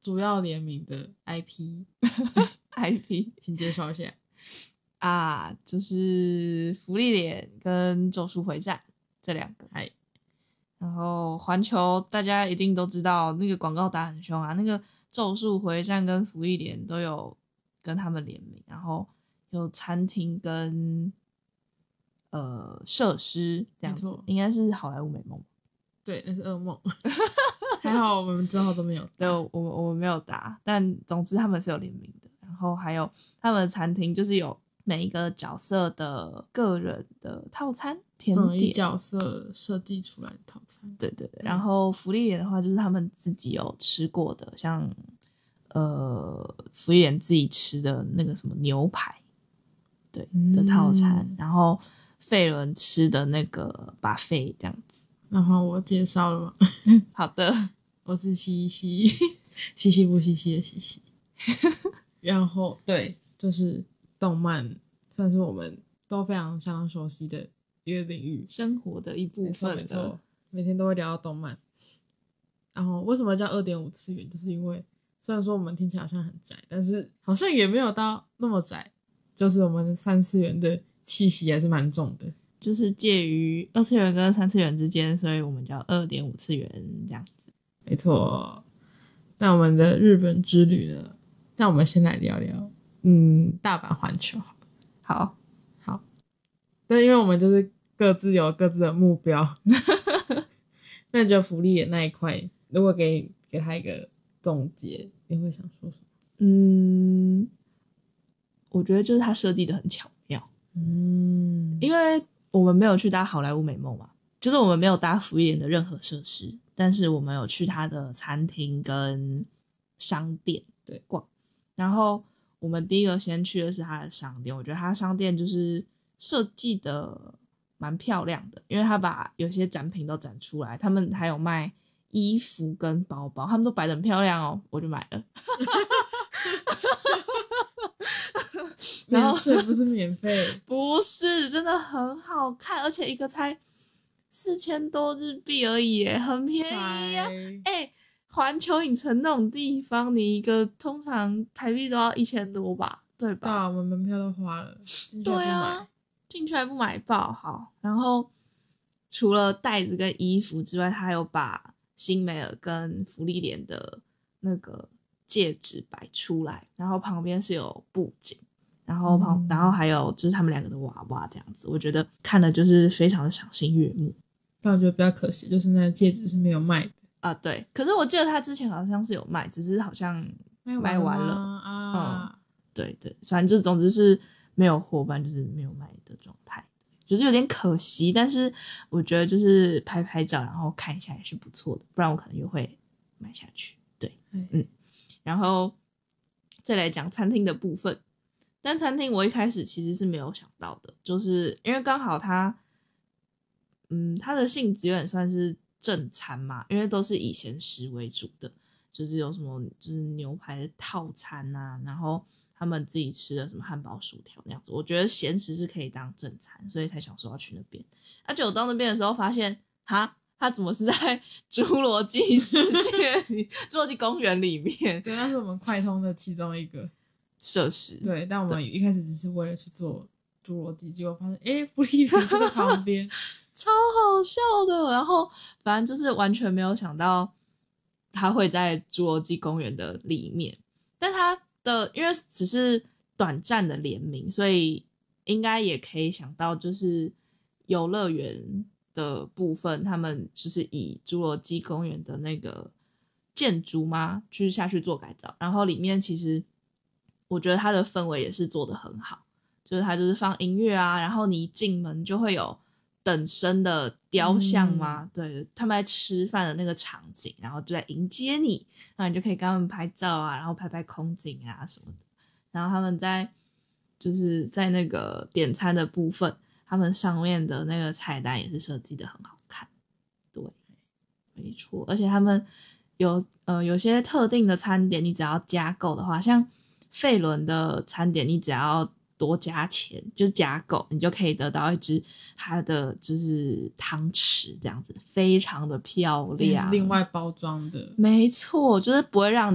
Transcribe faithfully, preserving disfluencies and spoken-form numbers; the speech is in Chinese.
主要联名的 I P I P 请介绍一下啊，就是芙莉莲跟咒术回战这两个。 嗨， 然后环球大家一定都知道那个广告打很凶啊，那个咒术回战跟芙莉莲都有跟他们联名，然后有餐厅跟呃设施这样子，应该是好莱坞美梦。 对，那是噩梦。还好我们之后都没有打。 对，我们我们没有打，但总之他们是有联名的。然后还有他们的餐厅就是有每一个角色的个人的套餐甜点， 嗯，以角色设计出来的套餐。 对对对。然后芙莉莲的话就是他们自己有吃过的，像呃芙莉莲自己吃的那个什么牛排，对、嗯、的套餐，然后费伦吃的那个 buffet 这样子。 然后我介绍了吗？ 好的， 我是西西，西西不西西的西西。然后对，就是动漫算是我们都非常相当熟悉的一个领域， 生活的一部分了。 没错，没错，每天都会聊到动漫。然后为什么叫 二点五 次元，就是因为虽然说我们听起来好像很宅，但是好像也没有到那么宅，就是我们的三次元的气息还是蛮重的， 就是介于二次元跟三次元之间，所以我们叫 二点五 次元这样子。 没错。那我们的日本之旅呢，那我们先来聊聊嗯大阪环球。 好好，但因为我们就是各自有各自的目标。那你觉得福利的那一块，如果给给他一个总结，你会想说什么？ 嗯，我觉得就是他设计的很巧妙。 嗯， 因为我们没有去搭好莱坞美梦嘛，就是我们没有搭福利莲的任何设施，但是我们有去他的餐厅跟商店对逛。然后我们第一个先去的是他的商店，我觉得他的商店就是设计的蛮漂亮的，因为他把有些展品都展出来，他们还有卖衣服跟包包，他们都摆得很漂亮哦，我就买了。 然后免税不是免费， 不是，真的很好看，而且一个才四千多日币而已耶，很便宜啊！哎，环球影城那种地方，你一个通常台币都要一千多吧，对吧？ 对啊，我们门票都花了，进去还不买。对啊， 进去还不买爆好。然后除了袋子跟衣服之外，他还有把新美尔跟芙莉莲的那个戒指摆出来，然后旁边是有布景。然后旁、嗯，然后还有就是他们两个的娃娃这样子，我觉得看的就是非常的赏心悦目。 但我觉得比较可惜，就是那个戒指是没有卖的啊。对，可是我记得他之前好像是有卖，只是好像卖完了啊、 嗯。对对，反正就总之是没有货，不然就是没有卖的状态，就是有点可惜。但是我觉得就是拍拍照，然后看一下也是不错的，不然我可能又会买下去。对，嗯。然后再来讲餐厅的部分。但餐厅我一开始其实是没有想到的，就是因为刚好它，嗯，它的性质有点算是正餐嘛，因为都是以咸食为主的，就是有什么就是牛排的套餐啊，然后他们自己吃的什么汉堡、薯条那样子。我觉得咸食是可以当正餐，所以才想说要去那边。而且我到那边的时候发现，哈，它怎么是在侏罗纪世界里、侏罗纪公园里面？ 对，那是我们快通的其中一个设施。 对，但我们一开始只是为了去做侏罗纪，结果发现诶芙莉莲就在旁边。 超好笑的。然后反正就是完全没有想到他会在侏罗纪公园的里面，但他的因为只是短暂的联名，所以应该也可以想到就是游乐园的部分，他们就是以侏罗纪公园的那个建筑嘛去下去做改造，然后里面其实我觉得它的氛围也是做得很好，就是它就是放音乐啊，然后你一进门就会有等身的雕像嘛、嗯、对，他们在吃饭的那个场景，然后就在迎接你，然后你就可以跟他们拍照啊，然后拍拍空景啊什么的。然后他们在就是在那个点餐的部分，他们上面的那个菜单也是设计的很好看。对，没错，而且他们有呃有些特定的餐点，你只要加购的话，像费伦的餐点，你只要多加钱，就是加购，你就可以得到一只它的就是汤匙，这样子非常的漂亮， 是另外包装的。 没错，就是不会让